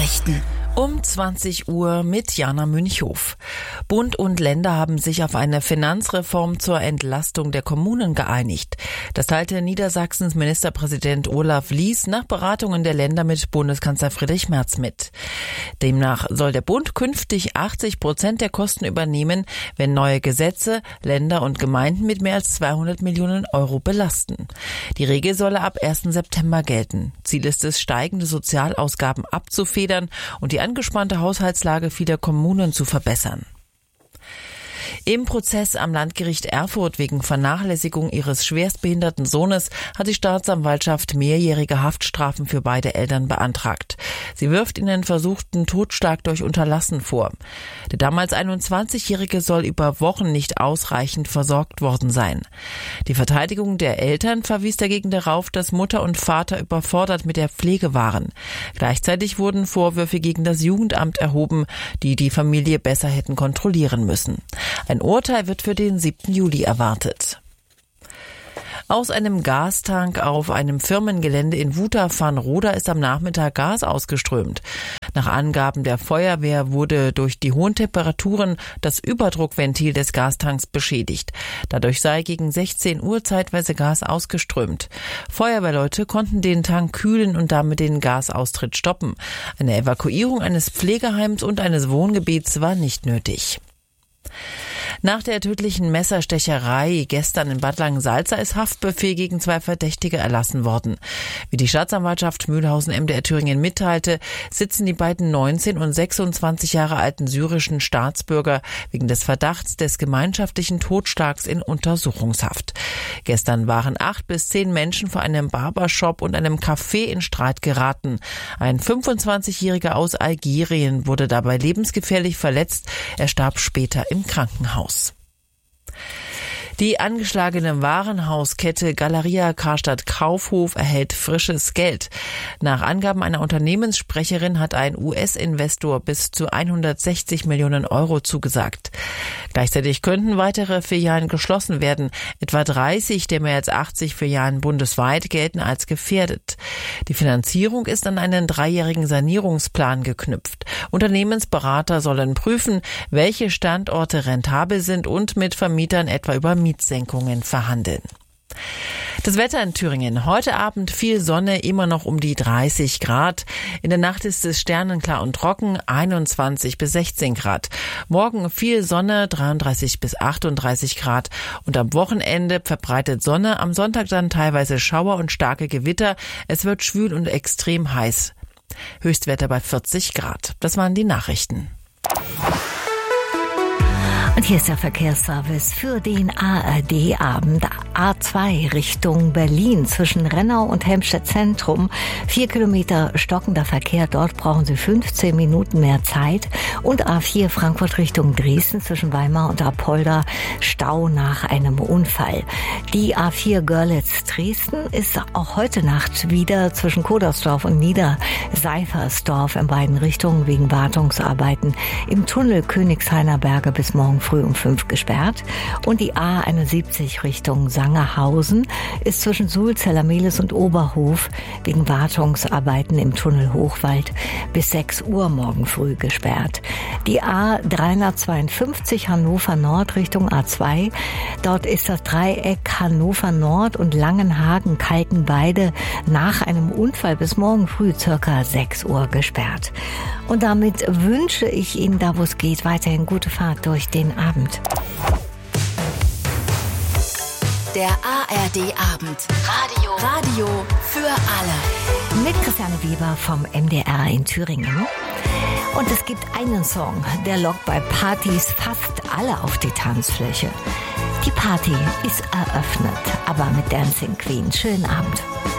Nachrichten. Um 20 Uhr mit Jana Münchhof. Bund und Länder haben sich auf eine Finanzreform zur Entlastung der Kommunen geeinigt. Das teilte Niedersachsens Ministerpräsident Olaf Lies nach Beratungen der Länder mit Bundeskanzler Friedrich Merz mit. Demnach soll der Bund künftig 80% der Kosten übernehmen, wenn neue Gesetze Länder und Gemeinden mit mehr als 200 Millionen Euro belasten. Die Regel solle ab 1. September gelten. Ziel ist es, steigende Sozialausgaben abzufedern und die angespannte Haushaltslage vieler Kommunen zu verbessern. Im Prozess am Landgericht Erfurt wegen Vernachlässigung ihres schwerstbehinderten Sohnes hat die Staatsanwaltschaft mehrjährige Haftstrafen für beide Eltern beantragt. Sie wirft ihnen versuchten Totschlag durch Unterlassen vor. Der damals 21-Jährige soll über Wochen nicht ausreichend versorgt worden sein. Die Verteidigung der Eltern verwies dagegen darauf, dass Mutter und Vater überfordert mit der Pflege waren. Gleichzeitig wurden Vorwürfe gegen das Jugendamt erhoben, die die Familie besser hätten kontrollieren müssen. Ein Urteil wird für den 7. Juli erwartet. Aus einem Gastank auf einem Firmengelände in Wutach-Farnroda ist am Nachmittag Gas ausgeströmt. Nach Angaben der Feuerwehr wurde durch die hohen Temperaturen das Überdruckventil des Gastanks beschädigt. Dadurch sei gegen 16 Uhr zeitweise Gas ausgeströmt. Feuerwehrleute konnten den Tank kühlen und damit den Gasaustritt stoppen. Eine Evakuierung eines Pflegeheims und eines Wohngebiets war nicht nötig. Nach der tödlichen Messerstecherei gestern in Bad Langensalza ist Haftbefehl gegen 2 Verdächtige erlassen worden. Wie die Staatsanwaltschaft Mühlhausen-MDR Thüringen mitteilte, sitzen die beiden 19 und 26 Jahre alten syrischen Staatsbürger wegen des Verdachts des gemeinschaftlichen Totschlags in Untersuchungshaft. Gestern waren 8 bis 10 Menschen vor einem Barbershop und einem Café in Streit geraten. Ein 25-Jähriger aus Algerien wurde dabei lebensgefährlich verletzt. Er starb später im Krankenhaus. Die angeschlagene Warenhauskette Galeria Karstadt Kaufhof erhält frisches Geld. Nach Angaben einer Unternehmenssprecherin hat ein US-Investor bis zu 160 Millionen Euro zugesagt. Gleichzeitig könnten weitere Filialen geschlossen werden. Etwa 30 der mehr als 80 Filialen bundesweit gelten als gefährdet. Die Finanzierung ist an einen 3-jährigen Sanierungsplan geknüpft. Unternehmensberater sollen prüfen, welche Standorte rentabel sind und mit Vermietern etwa über Mietsenkungen verhandeln. Das Wetter in Thüringen. Heute Abend viel Sonne, immer noch um die 30 Grad. In der Nacht ist es sternenklar und trocken, 21 bis 16 Grad. Morgen viel Sonne, 33 bis 38 Grad. Und am Wochenende verbreitet Sonne, am Sonntag dann teilweise Schauer und starke Gewitter. Es wird schwül und extrem heiß. Höchstwerte bei 40 Grad. Das waren die Nachrichten. Und hier ist der Verkehrsservice für den ARD-Abend. A2 Richtung Berlin zwischen Rennau und Helmstedt Zentrum. 4 Kilometer stockender Verkehr. Dort brauchen Sie 15 Minuten mehr Zeit. Und A4 Frankfurt Richtung Dresden zwischen Weimar und Apolda. Stau nach einem Unfall. Die A4 Görlitz-Dresden ist auch heute Nacht wieder zwischen Kodersdorf und Niederseifersdorf in beiden Richtungen wegen Wartungsarbeiten im Tunnel Königshainer Berge bis morgen früh um 5 gesperrt. Und die A71 Richtung Sangerhausen ist zwischen Sulzeller-Mehlis und Oberhof wegen Wartungsarbeiten im Tunnel Hochwald bis 6 Uhr morgen früh gesperrt. Die A352 Hannover Nord Richtung A2. Dort ist das Dreieck Hannover Nord und Langenhagen-Kaltenbeide nach einem Unfall bis morgen früh circa 6 Uhr gesperrt. Und damit wünsche ich Ihnen, da wo es geht, weiterhin gute Fahrt durch den Abend. Der ARD-Abend. Radio für alle. Mit Christiane Weber vom MDR in Thüringen. Und es gibt einen Song, der lockt bei Partys fast alle auf die Tanzfläche. Die Party ist eröffnet, aber mit Dancing Queen. Schönen Abend.